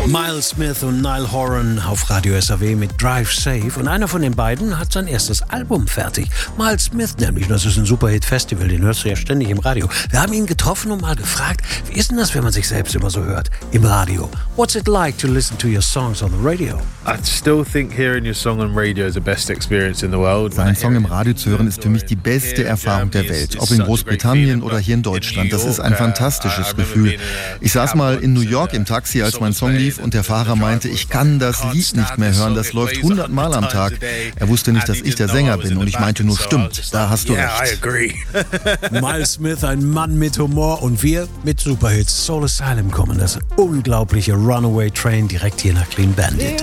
Miles Smith und Niall Horan auf Radio SAW mit Drive Safe. Und einer von den beiden hat sein erstes Album fertig. Miles Smith nämlich. Das ist ein Superhit-Festival, den hörst du ja ständig im Radio. Wir haben ihn getroffen und mal gefragt, wie ist denn das, wenn man sich selbst immer so hört im Radio? What's it like to listen to your songs on the radio? I still think hearing your song on radio is the best experience in the world. Seinen Song im Radio zu hören ist für mich die beste Erfahrung der Welt. Ob in Großbritannien oder hier in Deutschland. Das ist ein fantastisches Gefühl. Ich saß mal in New York im Taxi, als mein Song lief und der Fahrer meinte, ich kann das Lied nicht mehr hören, das läuft 100 Mal am Tag. Er wusste nicht, dass ich der Sänger bin und ich meinte nur, stimmt, da hast du recht. Miles Smith, ein Mann mit Humor und wir mit Superhits. Soul Asylum kommen, das unglaubliche Runaway Train direkt hier nach Clean Bandit.